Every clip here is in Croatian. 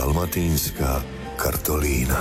Dalmatinska kartolina.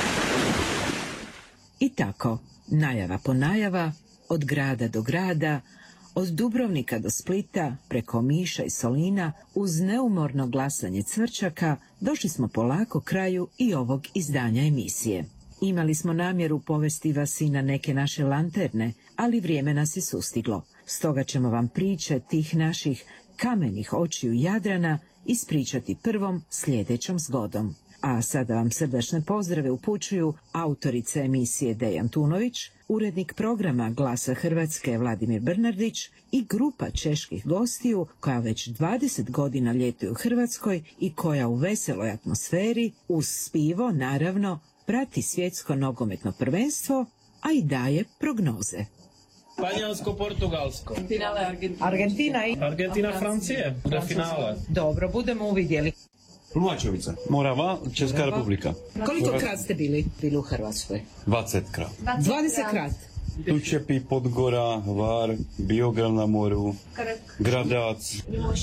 I tako, najava po najava, od grada do grada, od Dubrovnika do Splita, preko Omiša i Solina, uz neumorno glasanje cvrčaka, došli smo polako kraju i ovog izdanja emisije. Imali smo namjeru povesti vas i na neke naše lanterne, ali vrijeme nas je sustiglo. Stoga ćemo vam priče tih naših kamenih očiju Jadrana ispričati prvom sljedećom zgodom. A sada vam srdačne pozdrave upućuju autorica emisije Dejan Tunović, urednik programa Glasa Hrvatske Vladimir Brnardić i grupa čeških gostiju koja već 20 godina ljetuje u Hrvatskoj i koja u veseloj atmosferi, uz pivo naravno, prati svjetsko nogometno prvenstvo, a i daje prognoze. Španjolsko-portugalsko. Finale Argentina i... Argentina-Francije, bude finale. Dobro, budemo uvidjeli. Lumačevica, Morava, Česká republika. Koliko krat ste bili u Hrvatskoj? 20 krát. 20 krat. Tučepi, Podgora, Hvar, Biograd na moru, Gradac,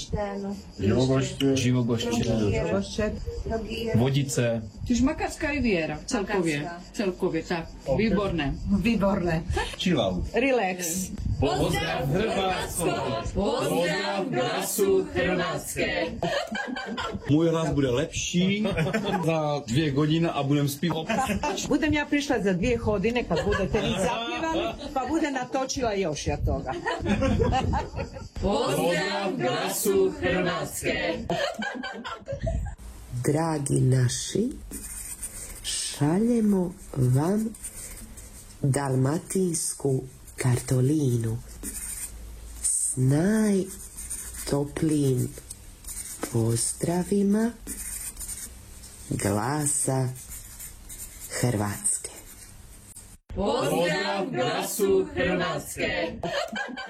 Živogošće, Vodice. Čiž Makarska i Vjera. Celkovje, tak. Výborné. Čilavu. Relax. Pozdrav Hrvatsko! Pozdrav Glasu Hrvatske! Můj hlas bude lepší za 2 godine a budem zpívat. Budem ja prišla za 2 godine kad budete mi zapjevali, pa bude natočila još ja toga. Pozdrav Glasu Hrvatske! Dragi naši, šaljemo vam dalmatinsku kartolinu s najtoplijim pozdravima Glasa Hrvatske. Pozdrav Glasu Hrvatske!